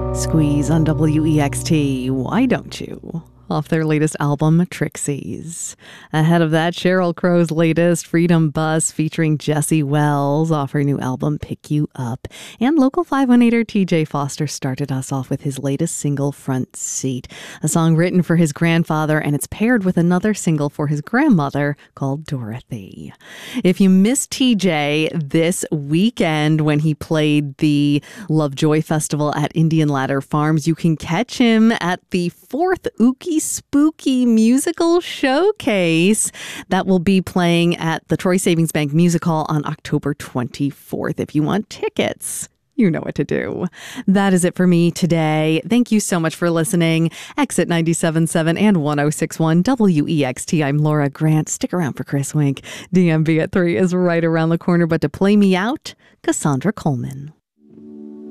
Squeeze on WEXT. Why don't you? Off their latest album, Trixies. Ahead of that, Sheryl Crow's latest, Freedom Bus, featuring Jessie Wells, off her new album, Pick You Up. And local 518er TJ Foster started us off with his latest single, Front Seat, a song written for his grandfather, and it's paired with another single for his grandmother called Dorothy. If you missed TJ this weekend when he played the Lovejoy Festival at Indian Ladder Farms, you can catch him at the 4th Ookie Spooky Musical Showcase that will be playing at the Troy Savings Bank Music Hall on October 24th. If you want tickets, you know what to do. That is it for me today. Thank you so much for listening. Exit 97.7 and 106.1 WEXT. I'm Laura Grant. Stick around for Chris Wink. DMV at 3 is right around the corner. But to play me out, Cassandra Coleman.